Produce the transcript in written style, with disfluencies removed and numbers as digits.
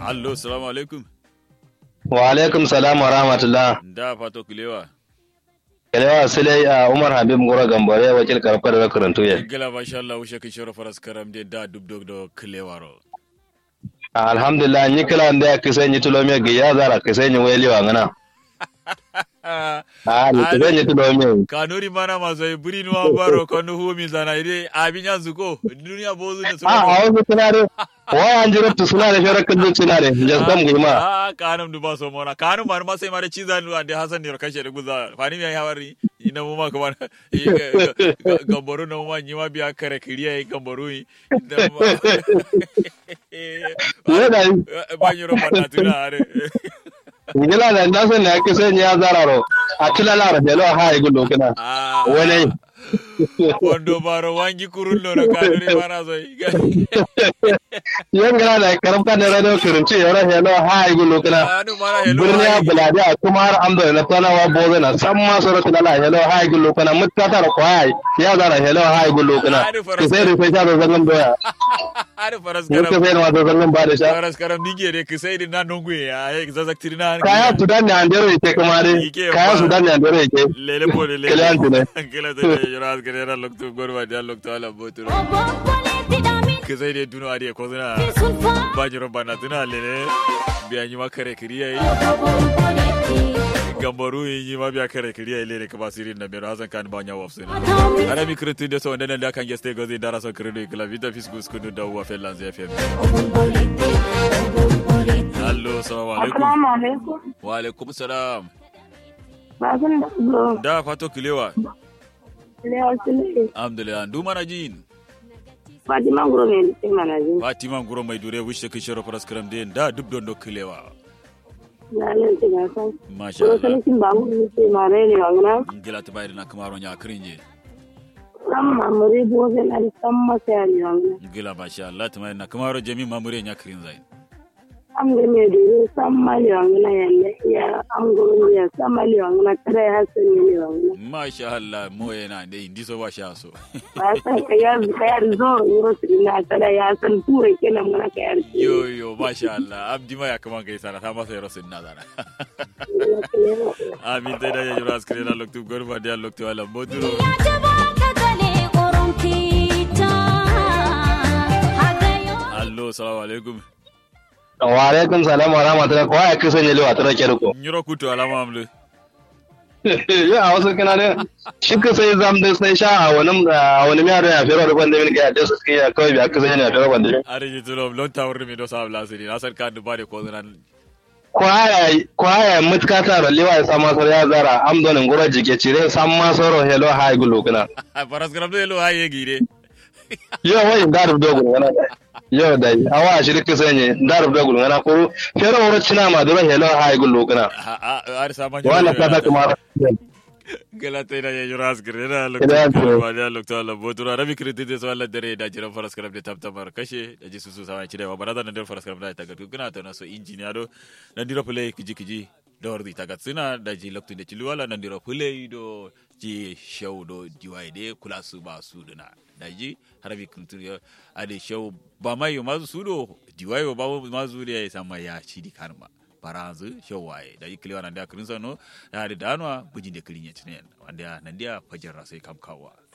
Allo, salamu alaikum. Wa alaikum salam wa rahmatullah. Da fato kulewa. Kalewa Sulai a Umar Habib Gora Gambare wakil karfa da karantu ya. Gila masha Allah ushe kin shoro faras karam de da dubdog do kulewa ro. Alhamdulillah ni kala da kisa ni tulome ga ya zara kisa ni wayli wa ngana. Ni kisa ni tulome. Kanuri mana mazo buri no baro kanu hu mi zana ide abinya zuko duniya bozu ne A wasu tunare wa an jira tu suna da shara kallo tunare jazzam gima. Kanum duba so mona kanum mar ma sai mare cizan lu ande hasan ne kashe da guza fani mi hawari ina mu ma kuma gambaru na ma nyima biya kare kiriya gambaru yi ba nyoro patatuna are Ngila da nda san ne kisa ni ya zararo a tilala da jalo ha yi gulo kana. Wani Kondo baro wangi kurullo na kanuri mana so yan gara da karabka da radio kirunci yara hello hi gulo kana burniya buladiya kuma har amdo na tanawa boze na samma suratu lala hello hi gulo kana mutkata ko hi ya zara hello hi gulo kana sai rufe ta da zangan doya are faras karam ko sai ma da zangan ba da sha faras karam ninge de kisai din na nongu ya zazaktir na kaya sudan ne andero yake kuma dai kaya sudan ne andero yake lele pole lele kila de yoras gerera lokto gorwa dia lokto ala boturo kisai de duno ari ko zuna bajiro bana tuna lele biya nyima kare kiriya gambaru yi ma biya kare kiriya lele ka basirin na bero hasan kan banya wafsina ana mi kretu de so ndana da kan geste gozi dara so kredu kala vita fiskus kunu da wa felan ZFM. Allo, assalamu alaikum. Assalamu alaikum. Wa alaikum salam. Bazan da fato kilewa. Kilewa sile. Alhamdulillah. Ndu mana jin. Fatima Nguro mai mana jin. Fatima Nguro mai dure wishe kishoro praskram den da dub don do kilewa. Lalan tiga san. Masha Allah. Ko sanin ba mu ce mare ne wangna. Ngila ta bayar na kamaro nya krinje. Amma muri boze na samma sai ali wangna. Ngila masha Allah ta bayar na kamaro jami mamure nya krinje. Amgure me dure sammali wangna yalle ya amgure ya sammali wangna kare hasan ne wangna. Masha Allah mo yana dai ndiso wa sha so. Ba san kayar zo yoro sina kada ya san ture kenan mun kayar. Yo masha Allah abdi ma ya kaman kai sana ta masa yoro sinna zara. Amin dai da yoro askare na loktu gorba dia loktu ala moduro. Allo assalamu alaikum. Wa alaikum salam wa rahmatullahi ko ya kisa ne lewa tara kerko nyiro kutu alama amle ya wasu kana ne shi ka sai zam da sai sha a wani mai ya fero da wanda min ga da su kai kawai biya kisa ne fero wanda are ji tulo lon tawr mi do sabla sini nasar kan du bare ko nan kwaya mutkata da lewa ya sama sar ya zara amdonin gura jike cire san ma soro hello hi gulo kana faras grab hello hi gire yo wai darub dogon wana yo dai awa shirka sanye darub dogon wana ko fero wuro cina ma dole hello hi gulo kana ar sama wala kata kuma galata ina ya juras grena lokto wala lokto la botura rabi kredite so alla dare da jiran faras club da tabtabar kashe da ji susu sama cire wa barada nan da faras club da ta gatu kuna ta naso engineer do nan diro play kiji do ordi ta gatsina da ji lokto da ciluwala nan diro play do ji show do jiwaide kula su ba su duna da ji harabi kultur ade show ba mai mazu su do jiwayo ba mazu da ya sama ya ci di karma paranzu showaye da ikliwa nan da krinsa no da danwa bujin da klinya tinen wanda nan dia fajar sai kam kawa